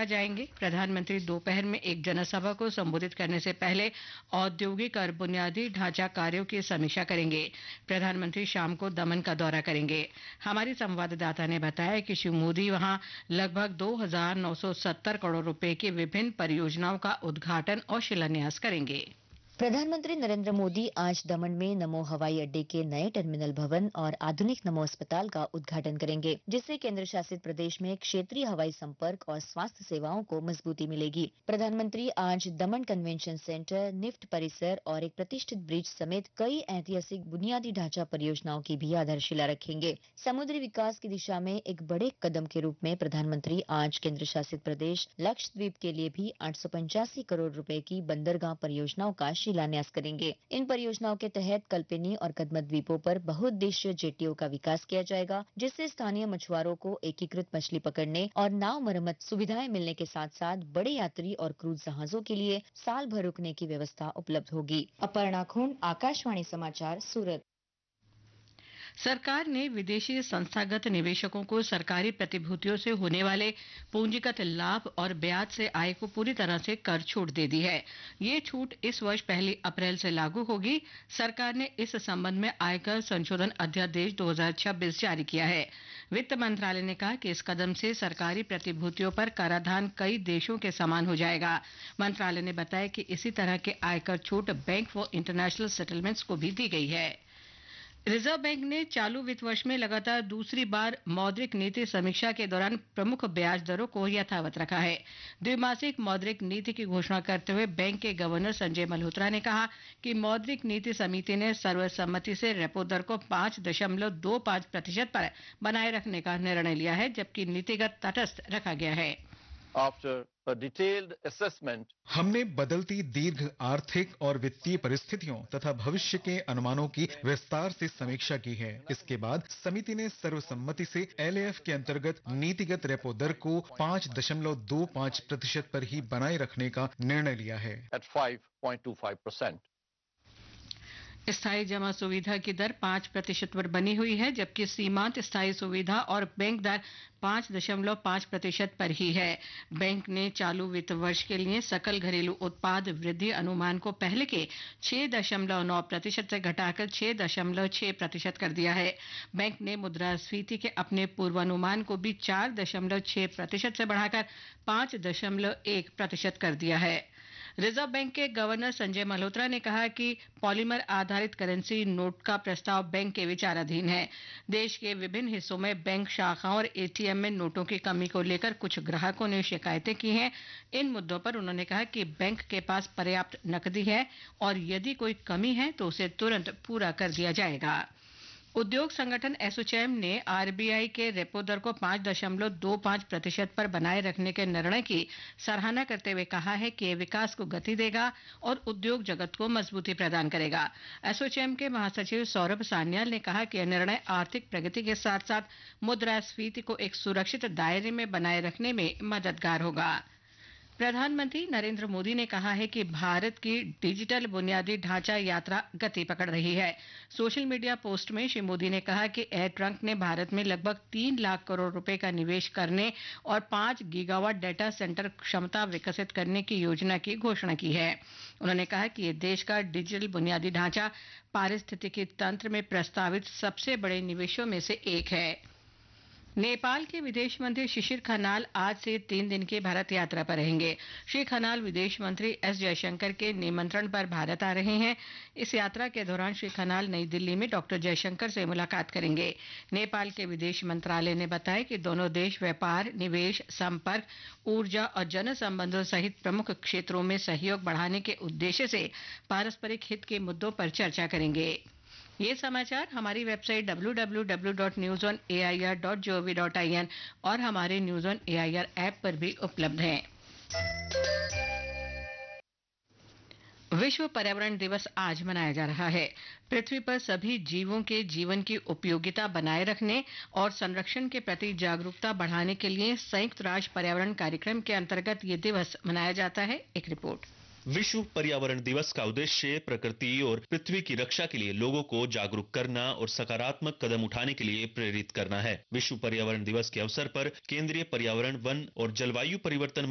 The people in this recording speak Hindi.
कोलकाता जाएंगे। प्रधानमंत्री दोपहर में एक जनसभा को संबोधित करने से पहले औद्योगिक और बुनियादी ढांचा कार्यों की समीक्षा करेंगे। प्रधानमंत्री शाम को दमन का दौरा करेंगे। हमारी संवाददाता ने बताया कि श्री मोदी वहां लगभग 2,970 करोड़ रुपए की विभिन्न परियोजनाओं का उद्घाटन और शिलान्यास करेंगे। प्रधानमंत्री नरेंद्र मोदी आज दमन में नमो हवाई अड्डे के नए टर्मिनल भवन और आधुनिक नमो अस्पताल का उद्घाटन करेंगे, जिससे केंद्र शासित प्रदेश में क्षेत्रीय हवाई संपर्क और स्वास्थ्य सेवाओं को मजबूती मिलेगी। प्रधानमंत्री आज दमन कन्वेंशन सेंटर, निफ्ट परिसर और एक प्रतिष्ठित ब्रिज समेत कई ऐतिहासिक बुनियादी ढांचा परियोजनाओं की भी आधारशिला रखेंगे। समुद्री विकास की दिशा में एक बड़े कदम के रूप में प्रधानमंत्री आज केंद्र शासित प्रदेश लक्षद्वीप के लिए भी 885 करोड़ रुपए की बंदरगाह परियोजनाओं का शिलान्यास करेंगे। इन परियोजनाओं के तहत कल्पेनी और कदमत द्वीपों पर बहुउद्देशीय जेटियों का विकास किया जाएगा, जिससे स्थानीय मछुआरों को एकीकृत मछली पकड़ने और नाव मरम्मत सुविधाएं मिलने के साथ साथ बड़े यात्री और क्रूज जहाजों के लिए साल भर रुकने की व्यवस्था उपलब्ध होगी। अपर्णा खून, आकाशवाणी समाचार, सूरत। सरकार ने विदेशी संस्थागत निवेशकों को सरकारी प्रतिभूतियों से होने वाले पूंजीगत लाभ और ब्याज से आय को पूरी तरह से कर छूट दे दी है। ये छूट इस वर्ष 1 अप्रैल से लागू होगी। सरकार ने इस संबंध में आयकर संशोधन अध्यादेश 2026 जारी किया है। वित्त मंत्रालय ने कहा कि इस कदम से सरकारी प्रतिभूतियों पर कराधान कई देशों के समान हो जाएगा। मंत्रालय ने बताया कि इसी तरह के आयकर छूट बैंक फॉर इंटरनेशनल सेटलमेंट्स को भी दी गई है। रिजर्व बैंक ने चालू वित्त वर्ष में लगातार दूसरी बार मौद्रिक नीति समीक्षा के दौरान प्रमुख ब्याज दरों को यथावत रखा है। द्विमासिक मौद्रिक नीति की घोषणा करते हुए बैंक के गवर्नर संजय मल्होत्रा ने कहा कि मौद्रिक नीति समिति ने सर्वसम्मति से रेपो दर को 5.25% पर बनाए रखने का निर्णय लिया है, जबकि नीतिगत तटस्थ रखा गया है। After a detailed assessment, हमने बदलती दीर्घ आर्थिक और वित्तीय परिस्थितियों तथा भविष्य के अनुमानों की विस्तार से समीक्षा की है। इसके बाद समिति ने सर्वसम्मति से एलएएफ के अंतर्गत नीतिगत रेपो दर को 5.25% पर ही बनाए रखने का निर्णय लिया है। at 5.25%. स्थायी जमा सुविधा की दर 5% पर बनी हुई है, जबकि सीमांत स्थायी सुविधा और बैंक दर 5.5% पर ही है। बैंक ने चालू वित्त वर्ष के लिए सकल घरेलू उत्पाद वृद्धि अनुमान को पहले के 6.9% से घटाकर 6.6% कर दिया है। बैंक ने मुद्रास्फीति के अपने पूर्वानुमान को भी 4.6% से बढ़ाकर 5.1% कर दिया है। रिजर्व बैंक के गवर्नर संजय मल्होत्रा ने कहा कि पॉलीमर आधारित करेंसी नोट का प्रस्ताव बैंक के विचाराधीन है। देश के विभिन्न हिस्सों में बैंक शाखाओं और एटीएम में नोटों की कमी को लेकर कुछ ग्राहकों ने शिकायतें की हैं। इन मुद्दों पर उन्होंने कहा कि बैंक के पास पर्याप्त नकदी है और यदि कोई कमी है तो उसे तुरंत पूरा कर दिया जाएगा। उद्योग संगठन एसोचैम ने आरबीआई के रेपो दर को 5.25% पर बनाए रखने के निर्णय की सराहना करते हुए कहा है कि यह विकास को गति देगा और उद्योग जगत को मजबूती प्रदान करेगा। एसोचैम के महासचिव सौरभ सान्याल ने कहा कि यह निर्णय आर्थिक प्रगति के साथ साथ मुद्रास्फीति को एक सुरक्षित दायरे में बनाए रखने में मददगार होगा। प्रधानमंत्री नरेंद्र मोदी ने कहा है कि भारत की डिजिटल बुनियादी ढांचा यात्रा गति पकड़ रही है। सोशल मीडिया पोस्ट में श्री मोदी ने कहा कि एयर ट्रंक ने भारत में लगभग 3 लाख करोड़ रुपए का निवेश करने और 5 गीगावाट डेटा सेंटर क्षमता विकसित करने की योजना की घोषणा की है। उन्होंने कहा कि ये देश का डिजिटल बुनियादी ढांचा पारिस्थितिकी तंत्र में प्रस्तावित सबसे बड़े निवेशों में से एक है। नेपाल के विदेश मंत्री शिशिर खनाल आज से 3 दिन की भारत यात्रा पर रहेंगे। श्री खनाल विदेश मंत्री एस जयशंकर के निमंत्रण पर भारत आ रहे हैं। इस यात्रा के दौरान श्री खनाल नई दिल्ली में डॉक्टर जयशंकर से मुलाकात करेंगे। नेपाल के विदेश मंत्रालय ने बताया कि दोनों देश व्यापार, निवेश, संपर्क, ऊर्जा और जन संबंधों सहित प्रमुख क्षेत्रों में सहयोग बढ़ाने के उद्देश्य से पारस्परिक हित के मुद्दों पर चर्चा करेंगे। ये समाचार हमारी वेबसाइट www.newsonair.gov.in और हमारे न्यूज ऑन एआईआर ऐप पर भी उपलब्ध हैं। विश्व पर्यावरण दिवस आज मनाया जा रहा है। पृथ्वी पर सभी जीवों के जीवन की उपयोगिता बनाए रखने और संरक्षण के प्रति जागरूकता बढ़ाने के लिए संयुक्त राष्ट्र पर्यावरण कार्यक्रम के अंतर्गत ये दिवस मनाया जाता है। एक रिपोर्ट। विश्व पर्यावरण दिवस का उद्देश्य प्रकृति और पृथ्वी की रक्षा के लिए लोगों को जागरूक करना और सकारात्मक कदम उठाने के लिए प्रेरित करना है। विश्व पर्यावरण दिवस के अवसर पर केंद्रीय पर्यावरण, वन और जलवायु परिवर्तन